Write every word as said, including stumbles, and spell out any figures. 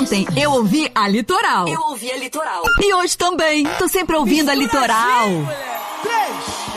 Ontem eu ouvi a Litoral. Eu ouvi a Litoral. E hoje também. Tô sempre ouvindo a Litoral. Três.